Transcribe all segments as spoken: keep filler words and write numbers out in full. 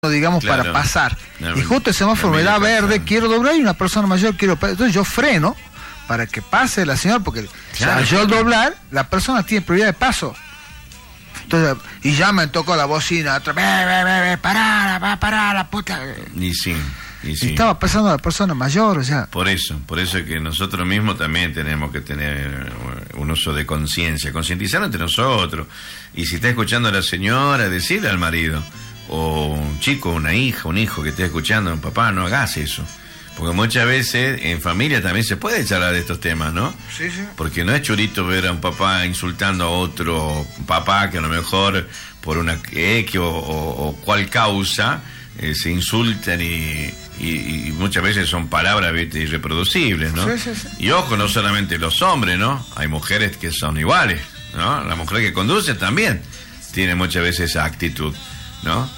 digamos, claro, para pasar. No, y justo el semáforo me da verde, pasar. quiero doblar y una persona mayor quiero... Entonces yo freno para que pase la señora, porque claro, o sea, yo al doblar, la persona tiene prioridad de paso. Entonces, y ya me tocó la bocina, otra vez, pará, va, pará, la puta. Y sí, y sí. Y estaba pasando a la persona mayor, o sea. Por eso, por eso es que nosotros mismos también tenemos que tener un uso de conciencia, concientizar entre nosotros. Y si está escuchando a la señora, decirle al marido, o un chico, una hija, un hijo que esté escuchando, papá, no hagas eso. Porque muchas veces en familia también se puede charlar de estos temas, ¿no? Sí, sí. Porque no es churito ver a un papá insultando a otro papá que a lo mejor por una X o, o, o cual causa eh, se insultan y, y, y muchas veces son palabras, ¿viste?, irreproducibles, ¿no? Sí, sí, sí. Y ojo, no solamente los hombres, ¿no? Hay mujeres que son iguales, ¿no? La mujer que conduce también tiene muchas veces esa actitud, ¿no?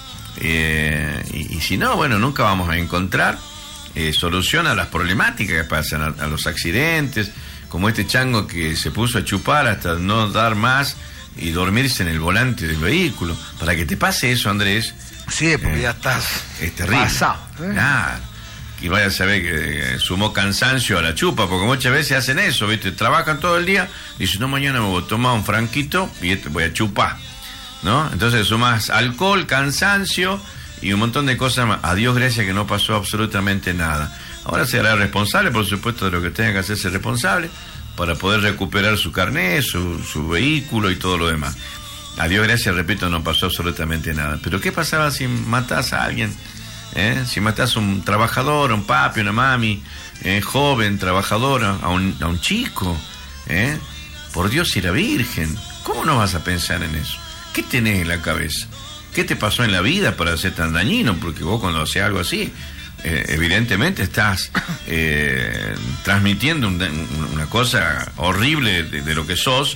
Eh, y, y si no, bueno, nunca vamos a encontrar Eh, solución a las problemáticas que pasan, a, a los accidentes, como este chango que se puso a chupar hasta no dar más y dormirse en el volante del vehículo. Para que te pase eso, Andrés, sí, porque eh, ya estás es terrible. Pasado, ¿eh? Claro. Y vaya a saber que eh, sumó cansancio a la chupa, porque muchas veces hacen eso, ¿viste? Trabajan todo el día, dicen, no, mañana me voy a tomar un franquito y este, voy a chupar, ¿no? Entonces sumas alcohol, cansancio y un montón de cosas más. A Dios gracias que no pasó absolutamente nada. Ahora se hará responsable, por supuesto, de lo que tenga que hacerse responsable para poder recuperar su carnet, su, su vehículo y todo lo demás. A Dios gracias, repito, no pasó absolutamente nada. Pero ¿qué pasaba si matás a alguien? ¿Eh? Si matás a un trabajador, a un papi, a una mami, eh, joven, trabajadora, a un, a un chico, ¿eh? Por Dios y la Virgen, ¿cómo no vas a pensar en eso? ¿Qué tenés en la cabeza? ¿Qué te pasó en la vida para ser tan dañino? Porque vos cuando haces algo así, eh, evidentemente estás eh, transmitiendo un, una cosa horrible de, de lo que sos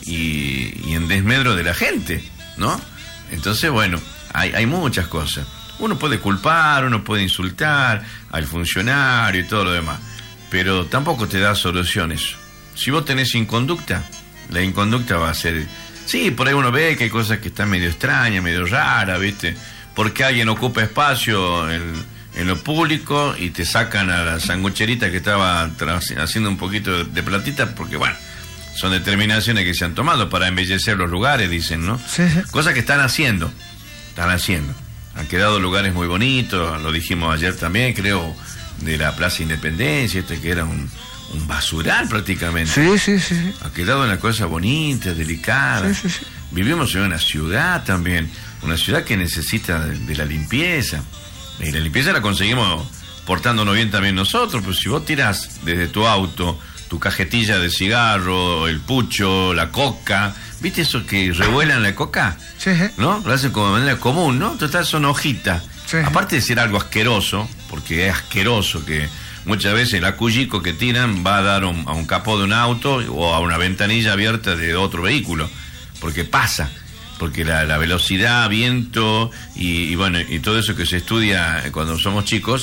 y, y en desmedro de la gente, ¿no? Entonces, bueno, hay, hay muchas cosas. Uno puede culpar, uno puede insultar al funcionario y todo lo demás, pero tampoco te da soluciones. Si vos tenés inconducta, la inconducta va a ser... Sí, por ahí uno ve que hay cosas que están medio extrañas, medio raras, ¿viste? Porque alguien ocupa espacio en, en lo público y te sacan a la sangucherita que estaba haciendo un poquito de platita, porque, bueno, son determinaciones que se han tomado para embellecer los lugares, dicen, ¿no? Sí, sí. Cosas que están haciendo, están haciendo. Han quedado lugares muy bonitos, lo dijimos ayer también, creo, de la Plaza Independencia, este que era un... un basural prácticamente. Sí, sí, sí, sí. Ha quedado una cosa bonita, delicada. Sí, sí, sí. Vivimos en una ciudad también, una ciudad que necesita de, de la limpieza. Y la limpieza la conseguimos portándonos bien también nosotros, pues si vos tirás desde tu auto tu cajetilla de cigarro, el pucho, la coca, ¿viste eso que revuelan la coca? Sí, sí. ¿No? Lo hacen como de manera común, ¿no? Total, son hojitas. Sí. Aparte de ser algo asqueroso, porque es asqueroso que muchas veces el acullico que tiran va a dar un, a un capó de un auto o a una ventanilla abierta de otro vehículo, porque pasa, porque la, la velocidad, viento y, y bueno, y todo eso que se estudia cuando somos chicos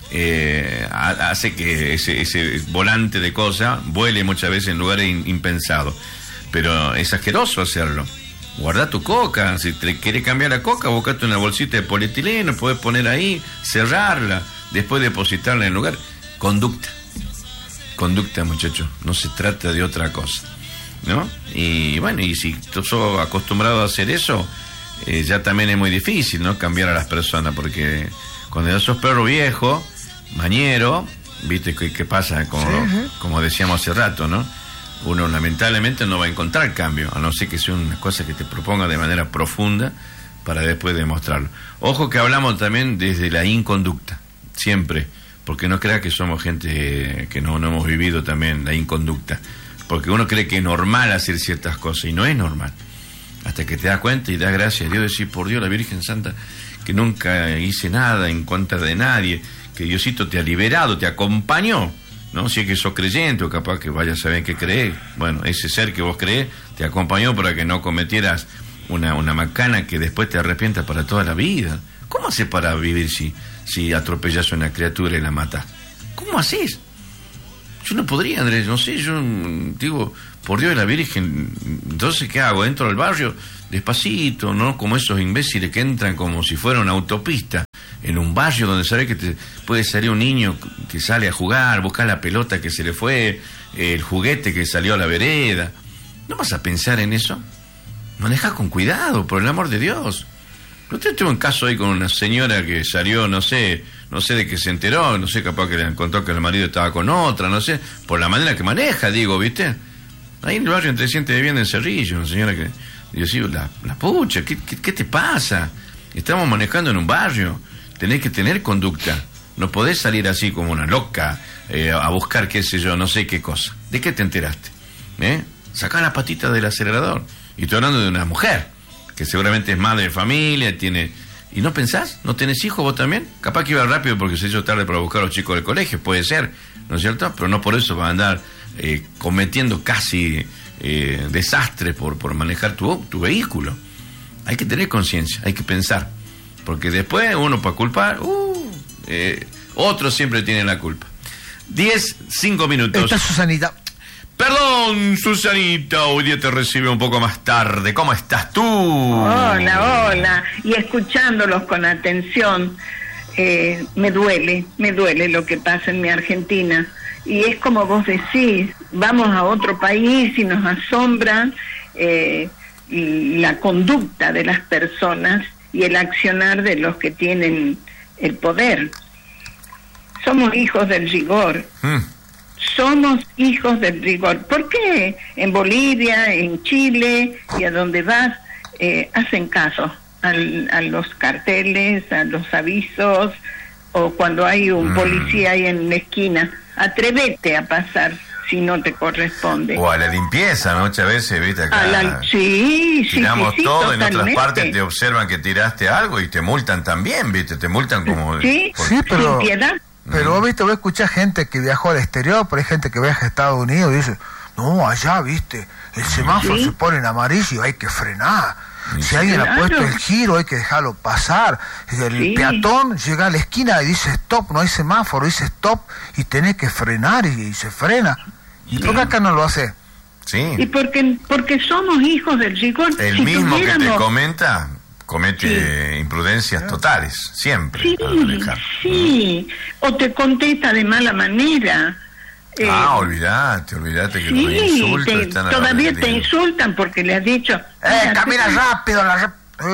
eh, hace que ese, ese volante de cosas vuele muchas veces en lugares in, impensados, pero es asqueroso hacerlo. Guarda tu coca, si te querés cambiar la coca, buscate una bolsita de polietileno, podés poner ahí, cerrarla, después depositarla en el lugar. Conducta, conducta, muchachos, no se trata de otra cosa, ¿no? Y bueno, y si tú sos acostumbrado a hacer eso, eh, ya también es muy difícil, ¿no? Cambiar a las personas, porque cuando ya sos perro viejo, mañero, ¿viste qué, qué pasa? Como, sí, sí. como decíamos hace rato, ¿no? Uno lamentablemente no va a encontrar cambio, a no ser que sea una cosa que te proponga de manera profunda para después demostrarlo. Ojo que hablamos también desde la inconducta, siempre, porque no crea que somos gente que no, no hemos vivido también la inconducta, porque uno cree que es normal hacer ciertas cosas y no es normal, hasta que te das cuenta y das gracias a Dios, decir, por Dios, la Virgen Santa, que nunca hice nada en contra de nadie, que Diosito te ha liberado, te acompañó, ¿no? Si es que sos creyente o capaz que vayas a saber qué crees, bueno, ese ser que vos crees te acompañó para que no cometieras una, una macana que después te arrepientas para toda la vida. ¿Cómo haces para vivir si, si atropellas a una criatura y la matas? ¿Cómo haces? Yo no podría, Andrés, no sé, yo digo, por Dios de la Virgen, entonces ¿qué hago? Entro al barrio despacito, ¿no? Como esos imbéciles que entran como si fuera una autopista en un barrio donde sabes que te puede salir un niño que sale a jugar, buscar la pelota que se le fue, el juguete que salió a la vereda. ¿No vas a pensar en eso? Maneja con cuidado, por el amor de Dios. Usted tuvo un caso ahí con una señora que salió, no sé, no sé de qué se enteró, no sé, capaz que le encontró que el marido estaba con otra, no sé, por la manera que maneja, digo, ¿viste? Ahí en el barrio entre Siente de Bien en Cerrillo, una señora que, yo digo, la, la pucha, ¿qué, qué, ¿qué te pasa? Estamos manejando en un barrio, tenés que tener conducta, no podés salir así como una loca eh, a buscar qué sé yo, no sé qué cosa. ¿De qué te enteraste? ¿Eh? Sacá la patita del acelerador. Y estoy hablando de una mujer que seguramente es madre de familia, tiene... ¿Y no pensás? ¿No tenés hijos vos también? Capaz que iba rápido porque se hizo tarde para buscar a los chicos del colegio, puede ser, ¿no es cierto? Pero no por eso va a andar eh, cometiendo casi eh, desastres por, por manejar tu, tu vehículo. Hay que tener conciencia, hay que pensar, porque después uno para culpar, uh, eh, otro siempre tiene la culpa. Diez, cinco minutos. Está Susanita. Perdón, Susanita, hoy día te recibe un poco más tarde. ¿Cómo estás tú? Hola, hola. Y escuchándolos con atención, eh, me duele, me duele lo que pasa en mi Argentina. Y es como vos decís, vamos a otro país y nos asombra eh, la conducta de las personas y el accionar de los que tienen el poder. Somos hijos del rigor. Mm. Somos hijos del rigor. ¿Por qué en Bolivia, en Chile y a donde vas eh, hacen caso al, a los carteles, a los avisos, o cuando hay un mm. policía ahí en la esquina? Atrévete a pasar si no te corresponde. O a la limpieza, ¿no? Muchas veces, ¿viste? Acá la, sí, tiramos sí, sí, todo, totalmente. En otras partes te observan que tiraste algo y te multan también, ¿viste? Te multan como... Sí, por... sí, pero... sin piedad. Pero vos, viste, vos escuchás gente que viajó al exterior, pero hay gente que viaja a Estados Unidos y dice, no, allá, viste, el semáforo ¿Sí? se pone en amarillo, hay que frenar. Si sí, alguien claro. ha puesto el giro, hay que dejarlo pasar. El sí. peatón llega a la esquina y dice stop, no hay semáforo, dice stop, y tenés que frenar y, y se frena. ¿Y sí. por qué acá no lo hace? Sí. Y porque, porque somos hijos del rigor. El si mismo tuviéramos... que te comenta... comete sí. imprudencias totales, siempre. Sí, sí. O te contesta de mala manera. Eh, ah, olvidate, olvidate que sí, los insultos te, están a todavía te insultan porque le has dicho... ¡Eh, camina rápido! La...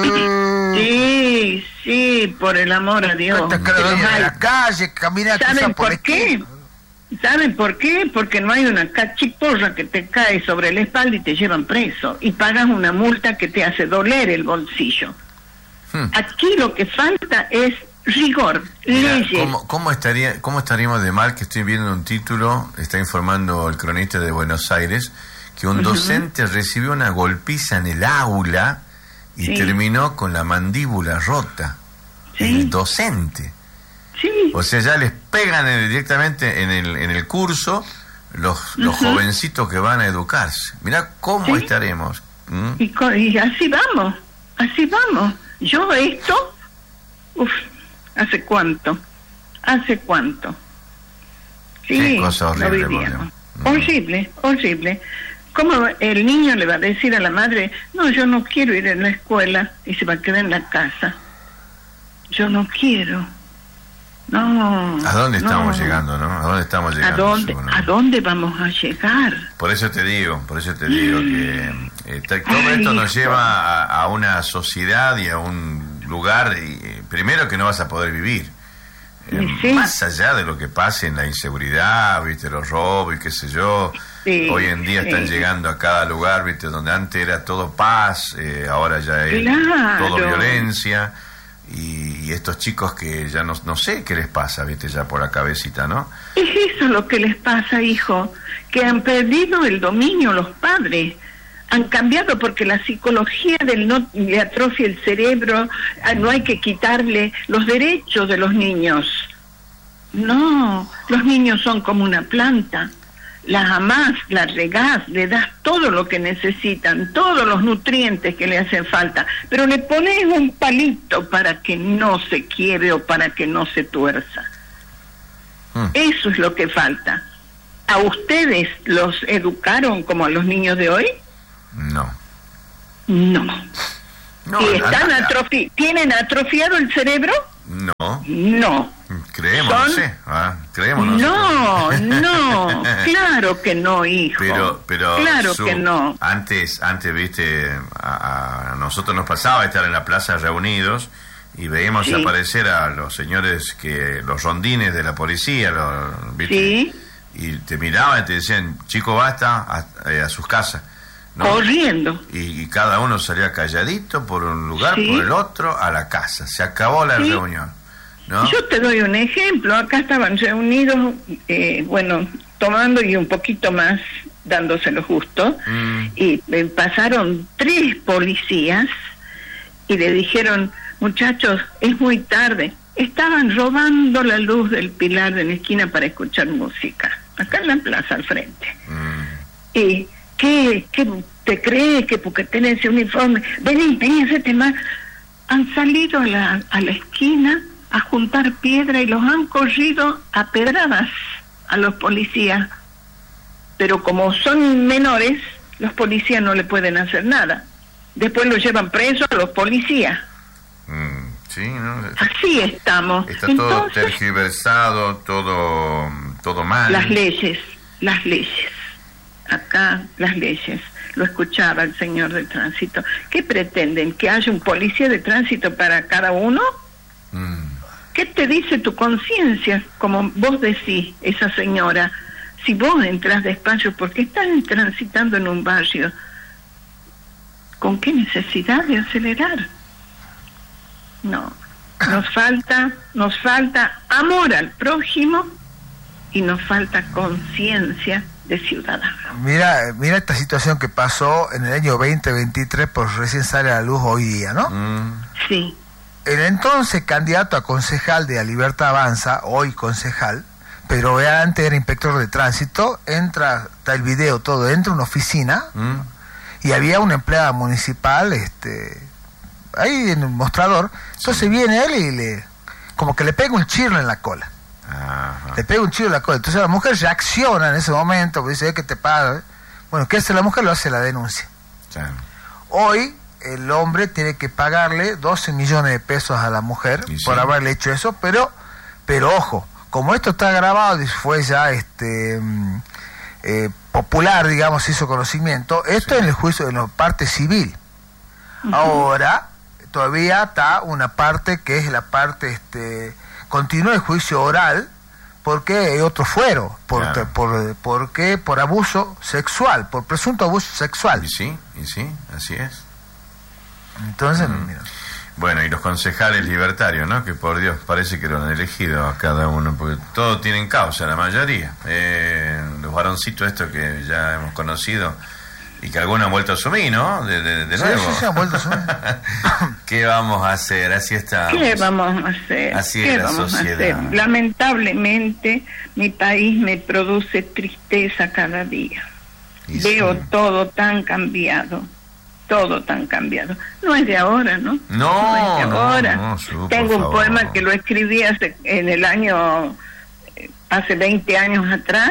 Sí, sí, por el amor a Dios. No te quedas en la calle, camina... ¿Saben por qué? ¿Saben por qué? Porque no hay una cachiporra que te cae sobre la espalda y te llevan preso. Y pagas una multa que te hace doler el bolsillo. Hmm. Aquí lo que falta es rigor, Mira, leyes. ¿cómo, cómo, estaría, ¿Cómo estaríamos de mal que estoy viendo un título, está informando el cronista de Buenos Aires, que un uh-huh. docente recibió una golpiza en el aula y sí. terminó con la mandíbula rota? ¿Sí? El docente. Sí. O sea, ya les pegan en, directamente en el, en el curso los, uh-huh. los jovencitos que van a educarse. Mirá cómo ¿Sí? estaremos. ¿Mm? Y, con, y así vamos, así vamos. Yo esto, uff, ¿hace cuánto? ¿Hace cuánto? Sí, Qué cosa horrible, lo mm. Horrible, horrible. ¿Cómo el niño le va a decir a la madre, no, yo no quiero ir a la escuela, y se va a quedar en la casa? Yo no quiero. No. ¿A dónde estamos no. llegando, no? ¿A dónde estamos llegando? ¿A dónde, ¿A dónde vamos a llegar? Por eso te digo, por eso te digo que eh, todo Ay, esto nos lleva a, a una sociedad y a un lugar, y, eh, primero que no vas a poder vivir. Eh, sí. Más allá de lo que pase en la inseguridad, viste, los robos y qué sé yo, sí, hoy en día sí. están llegando a cada lugar, viste, donde antes era todo paz, eh, ahora ya es claro. todo violencia. Y, y estos chicos que ya no, no sé qué les pasa, viste, ya por la cabecita, ¿no? Es eso lo que les pasa, hijo, que han perdido el dominio los padres, han cambiado porque la psicología del no le atrofia el cerebro, no hay que quitarle los derechos de los niños. No, los niños son como una planta. Las amás, las regás, le das todo lo que necesitan, todos los nutrientes que le hacen falta, pero le pones un palito para que no se quiebre o para que no se tuerza. Hmm. Eso es lo que falta. ¿A ustedes los educaron como a los niños de hoy? No. No. no ¿Y están atrofi- ¿Tienen atrofiado el cerebro? No. No. Creemos, Son... no sé. Ah, creemos, no No, sé. no, claro que no, hijo. Pero, pero claro su, que no. Antes, antes, viste, a, a nosotros nos pasaba estar en la plaza reunidos y veíamos Sí. aparecer a los señores, que los rondines de la policía, los, ¿viste? Sí. Y te miraban y te decían, chico, basta, a, eh, a sus casas, ¿no? Corriendo. Y, y cada uno salía calladito por un lugar, Sí. por el otro, a la casa. Se acabó la Sí. reunión, ¿no? Yo te doy un ejemplo. Acá estaban reunidos, eh, bueno, tomando y un poquito más, dándose lo justo, Mm. y eh, pasaron tres policías y le dijeron, muchachos, es muy tarde. Estaban robando la luz del pilar de la esquina para escuchar música, acá en la plaza al frente. Mm. ¿Y qué, qué te crees que porque tenés ese uniforme? Vení, vení, hacete más. Han salido a la, a la esquina a juntar piedra y los han corrido a pedradas a los policías. Pero como son menores, los policías no le pueden hacer nada. Después los llevan presos a los policías. Mm, sí, ¿no? Así estamos. Está todo Entonces, tergiversado, todo, todo mal. las leyes, las leyes. Acá las leyes. Lo escuchaba el señor de tránsito. ¿Qué pretenden? ¿Que haya un policía de tránsito para cada uno? Mm. ¿Qué te dice tu conciencia? Como vos decís, esa señora, si vos entras despacio, porque están transitando en un barrio, ¿con qué necesidad de acelerar? No, nos falta, nos falta amor al prójimo y nos falta conciencia de ciudadano. Mira, mira esta situación que pasó en el año veinte veintitrés, pues recién sale a la luz hoy día, ¿no? Mm. Sí, El entonces candidato a concejal de La Libertad Avanza, hoy concejal, pero antes era inspector de tránsito, entra, está el video todo, entra a una oficina Mm. y había una empleada municipal, este, ahí en el mostrador. Entonces viene él y le, como que le pega un chirlo en la cola. Ajá. Le pega un chirlo en la cola. Entonces la mujer reacciona en ese momento, porque dice, ¿qué te pasa? Bueno, ¿qué hace la mujer? Lo hace la denuncia. Claro. Hoy el hombre tiene que pagarle doce millones de pesos a la mujer Y sí. por haberle hecho eso, pero pero ojo, como esto está grabado y fue ya este mm, eh, popular, digamos, hizo conocimiento, esto Sí. en el juicio, en la parte civil. Ujú. Ahora todavía está una parte que es la parte, este continúa el juicio oral, porque hay otro fuero, por, Claro. por, porque por abuso sexual, por presunto abuso sexual. Y sí, y sí, así es. Entonces, Mm. mira. Bueno, y los concejales libertarios, ¿no? Que por Dios parece que lo han elegido a cada uno, porque todos tienen causa, la mayoría. Eh, los varoncitos estos que ya hemos conocido y que algunos han vuelto a asumir, ¿no? De, de, de Sí, nuevo. sí, sí, han vuelto a asumir. ¿Qué vamos a hacer? Así estamos. ¿qué vamos a hacer? Así es ¿Qué la vamos sociedad. a hacer? Lamentablemente, mi país me produce tristeza cada día. Y Veo sí. todo tan cambiado, todo tan cambiado. No es de ahora, ¿no? No, es de no, ahora. no, Su, por Tengo un favor. poema que lo escribí hace, en el año, eh, hace veinte años atrás,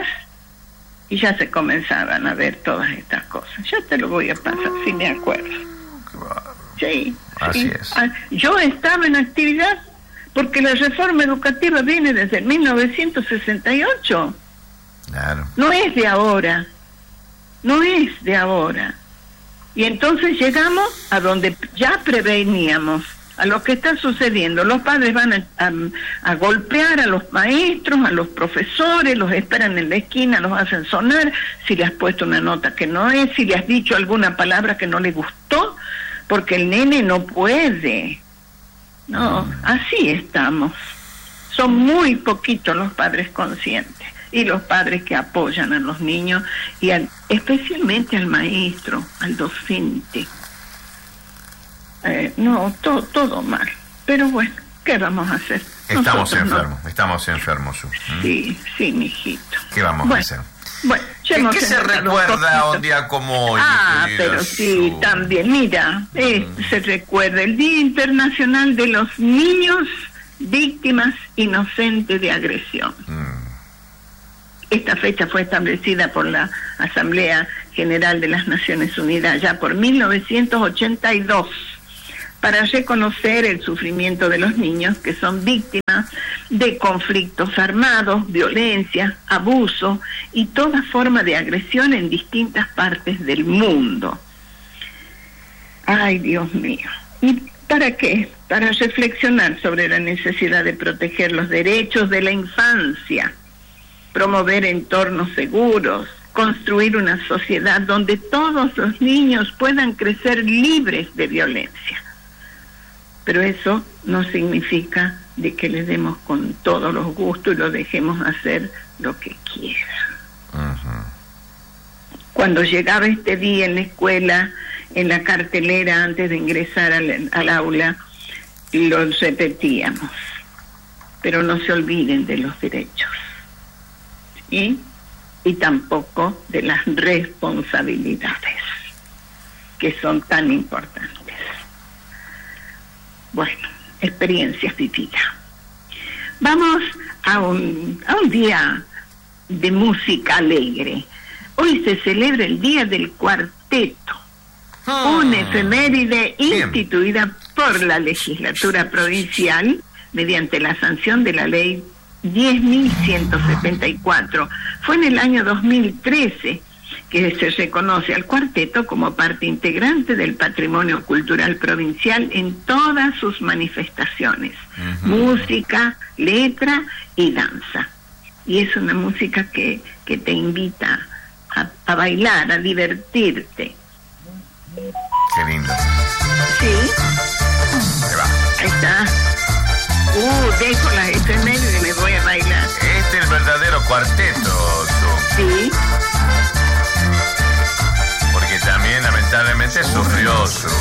y ya se comenzaban a ver todas estas cosas. Ya te lo voy a pasar, si me acuerdo. Qué bárbaro. Sí, Así sí. es. Ah, yo estaba en actividad porque la reforma educativa viene desde mil novecientos sesenta y ocho. Claro. No es de ahora, no es de ahora. Y entonces llegamos a donde ya preveníamos, a lo que está sucediendo. Los padres van a, a, a golpear a los maestros, a los profesores, los esperan en la esquina, los hacen sonar, si le has puesto una nota que no es, si le has dicho alguna palabra que no le gustó, porque el nene no puede. No, así estamos. Son muy poquitos los padres conscientes y los padres que apoyan a los niños y al, especialmente al maestro, al docente. Eh, no, to, todo mal. Pero bueno, ¿qué vamos a hacer? Estamos Nosotros no. enfermos, estamos enfermos, Su. ¿Mm? Sí, sí, mijito. ¿Qué vamos Bueno, a hacer? Bueno, ya ¿Qué, hemos qué se entrado un recuerda poquito. un día como hoy? mi Ah, querida pero sí, Su? también. Mira, eh, Mm. se recuerda el Día Internacional de los Niños Víctimas Inocentes de Agresión. Mm. Esta fecha fue establecida por la Asamblea General de las Naciones Unidas ya por mil novecientos ochenta y dos. para reconocer el sufrimiento de los niños que son víctimas de conflictos armados, violencia, abuso y toda forma de agresión en distintas partes del mundo. Ay, Dios mío. ¿Y para qué? Para reflexionar sobre la necesidad de proteger los derechos de la infancia, promover entornos seguros, construir una sociedad donde todos los niños puedan crecer libres de violencia. Pero eso no significa de que les demos con todos los gustos y lo dejemos hacer lo que quieran. Uh-huh. Cuando llegaba este día en la escuela, en la cartelera antes de ingresar al, al aula, lo repetíamos. Pero no se olviden de los derechos. ¿Sí? Y tampoco de las responsabilidades, que son tan importantes. Bueno, experiencias vividas. Vamos a un, a un día de música alegre. Hoy se celebra el Día del Cuarteto, oh. una efeméride instituida por la legislatura provincial mediante la sanción de la ley diez mil ciento setenta y cuatro. Fue en el año dos mil trece que se reconoce al cuarteto como parte integrante del patrimonio cultural provincial en todas sus manifestaciones, uh-huh. música, letra y danza. Y es una música que, que te invita a, a bailar, a divertirte. Qué lindo. Sí. Ahí va. Ahí está. Uh, dejo las efemérides y me voy a bailar. Este es el verdadero cuarteto, tú. Sí. Porque también lamentablemente sufrió su